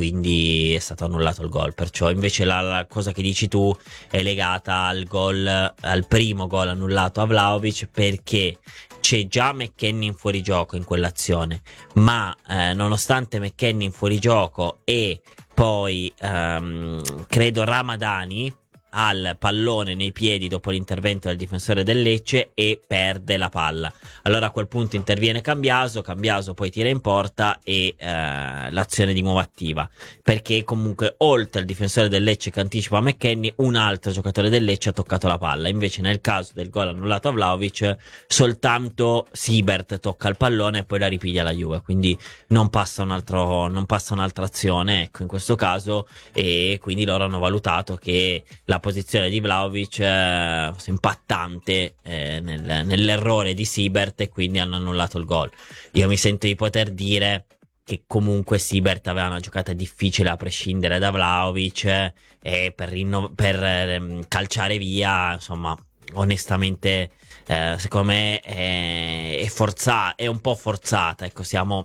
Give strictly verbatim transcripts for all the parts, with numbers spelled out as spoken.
quindi è stato annullato il gol. Perciò invece la, la cosa che dici tu è legata al gol, al primo gol annullato a Vlahovic, perché c'è già McKennie in fuorigioco in quell'azione, ma eh, nonostante McKennie in fuorigioco e poi ehm, credo Ramadani al pallone nei piedi dopo l'intervento del difensore del Lecce e perde la palla. Allora a quel punto interviene Cambiaso, Cambiaso poi tira in porta e eh, l'azione di nuovo attiva, perché comunque oltre al difensore del Lecce che anticipa McKennie, un altro giocatore del Lecce ha toccato la palla. Invece nel caso del gol annullato a Vlahovic soltanto Siebert tocca il pallone e poi la ripiglia la Juve, quindi non passa un altro, non passa un'altra azione, ecco, in questo caso, e quindi loro hanno valutato che la posizione di Vlahovic eh, impattante eh, nel, nell'errore di Siebert, e quindi hanno annullato il gol. Io mi sento di poter dire che comunque Siebert aveva una giocata difficile a prescindere da Vlahovic, eh, e per, rinno- per eh, calciare via, insomma, onestamente eh, secondo me è, è forzata, è un po' forzata, ecco, siamo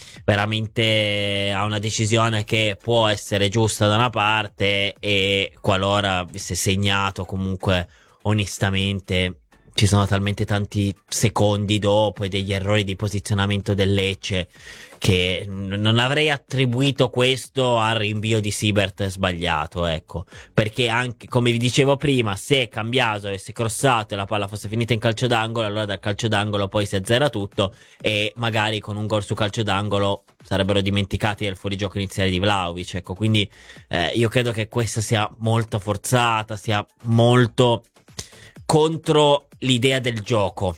veramente a una decisione che può essere giusta da una parte, e qualora avesse segnato, comunque onestamente ci sono talmente tanti secondi dopo e degli errori di posizionamento del Lecce che non avrei attribuito questo al rinvio di Siebert sbagliato, ecco, perché anche, come vi dicevo prima, se Cambiaso avesse crossato e la palla fosse finita in calcio d'angolo, allora dal calcio d'angolo poi si azzera tutto e magari con un gol su calcio d'angolo sarebbero dimenticati del fuorigioco iniziale di Vlahovic, ecco, quindi eh, io credo che questa sia molto forzata, sia molto contro l'idea del gioco,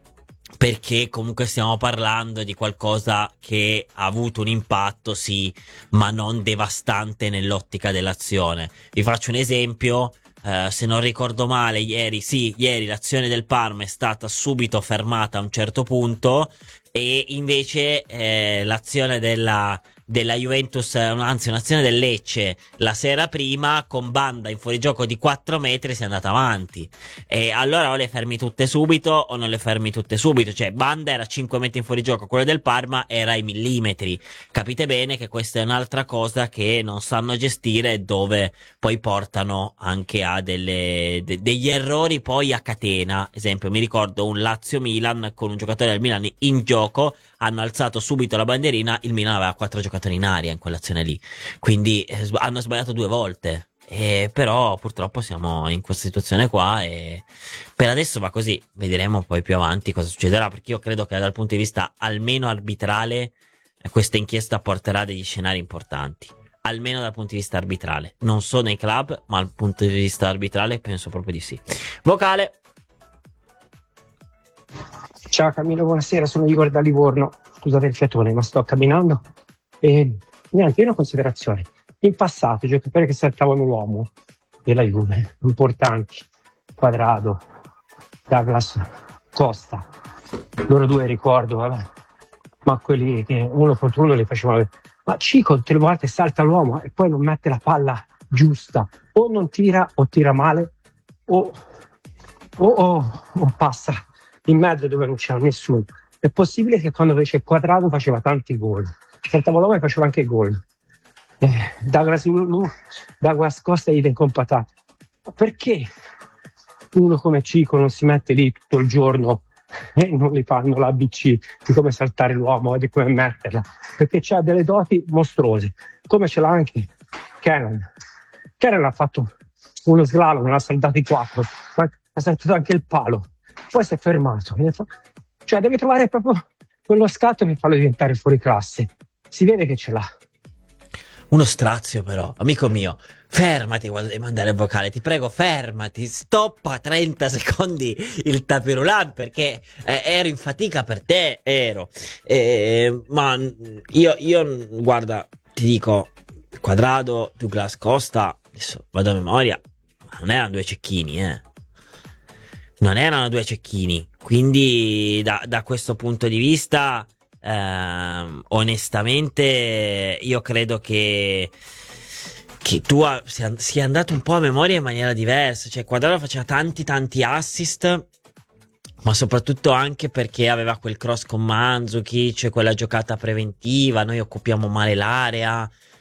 perché comunque stiamo parlando di qualcosa che ha avuto un impatto, sì, ma non devastante nell'ottica dell'azione. Vi faccio un esempio, eh, se non ricordo male, ieri, sì, ieri l'azione del Parma è stata subito fermata a un certo punto, e invece eh, l'azione della della Juventus, anzi un'azione del Lecce la sera prima con Banda in fuorigioco di quattro metri si è andata avanti, e allora o le fermi tutte subito o non le fermi tutte subito, cioè Banda era a cinque metri in fuorigioco, quello del Parma era ai millimetri. Capite bene che questa è un'altra cosa che non sanno gestire, dove poi portano anche a delle, de, degli errori poi a catena. Esempio, mi ricordo un Lazio-Milan con un giocatore del Milan in gioco, hanno alzato subito la bandierina, il Milan aveva quattro giocatori in aria in quell'azione lì, quindi eh, hanno sbagliato due volte, e però purtroppo siamo in questa situazione qua, e per adesso va così, vedremo poi più avanti cosa succederà, perché io credo che dal punto di vista almeno arbitrale eh, questa inchiesta porterà degli scenari importanti, almeno dal punto di vista arbitrale, non so nei club, ma dal punto di vista arbitrale penso proprio di sì. Vocale. Ciao Camillo, buonasera, sono Igor da Livorno. Scusate il fiatone, ma sto camminando. E niente, una considerazione. In passato i giocatori che saltavano l'uomo della Juve, importanti, Quadrado, Douglas Costa, loro due ricordo, vabbè, ma quelli che uno contro uno li facevano. Ma Cico tutte le volte salta l'uomo e poi non mette la palla giusta, o non tira o tira male, o, o, o, o passa in mezzo dove non c'era nessuno. È possibile che quando fece il Quadrado faceva tanti gol, saltava l'uomo e faceva anche gol. Eh, Douglas, Douglas Costa è incompatibile. Ma perché uno come Cico non si mette lì tutto il giorno e non gli fanno l'A B C di come saltare l'uomo e di come metterla? Perché c'ha delle doti mostruose, come ce l'ha anche Kenan. Kenan ha fatto uno slalom, non ha saltato i quattro, ma ha saltato anche il palo, poi si è fermato, cioè deve trovare proprio quello scatto che farlo diventare fuori classe. Si vede che ce l'ha. Uno strazio però, amico mio, fermati quando devi mandare il vocale, ti prego fermati, stoppa trenta secondi il tapirulan, perché eh, ero in fatica per te, ero, eh, ma io, io, guarda, ti dico, Quadrado, Douglas Costa, adesso vado a memoria, ma non erano due cecchini, eh, non erano due cecchini, quindi da, da questo punto di vista... Uh, onestamente io credo che che tu sia, sia andato un po' a memoria in maniera diversa, cioè Quadrado faceva tanti tanti assist, ma soprattutto anche perché aveva quel cross con Mandzukic, quella giocata preventiva, noi occupiamo male l'area,